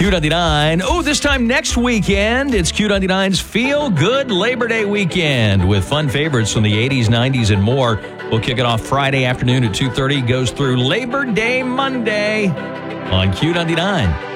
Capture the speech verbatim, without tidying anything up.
Q ninety-nine. Oh, this time next weekend, it's Q ninety-nine's Feel Good Labor Day weekend with fun favorites from the eighties, nineties, and more. We'll kick it off Friday afternoon at two thirty. Goes through Labor Day Monday on Q ninety-nine.